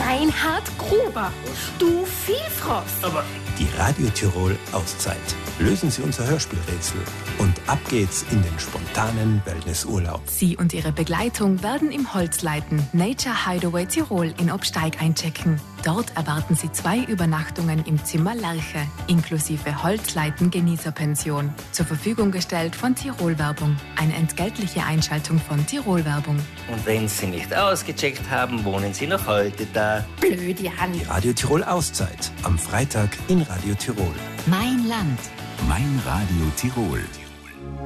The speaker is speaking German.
Reinhard Gruber. Du Vielfrost. Aber die Radio Tirol Auszeit. Lösen Sie unser Hörspielrätsel. Und ab geht's in den spontanen Wellnessurlaub. Sie und Ihre Begleitung werden im Holzleiten Nature Hideaway Tirol in Obsteig einchecken. Dort erwarten Sie 2 Übernachtungen im Zimmer Lerche, inklusive Holzleiten-Genießerpension. Zur Verfügung gestellt von Tirol Werbung. Eine entgeltliche Einschaltung von Tirol Werbung. Und wenn Sie nicht ausgecheckt haben, wohnen Sie noch heute da. Blöd, Jan. Die Radio Tirol Auszeit. Am Freitag in Radio Tirol. Mein Land. Mein Radio Tirol.